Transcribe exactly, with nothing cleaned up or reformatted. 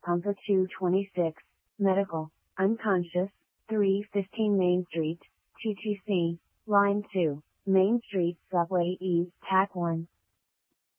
Pumper two twenty-six, Medical, unconscious, three fifteen Main Street, T T C, Line two, Main Street Subway East, Tack one.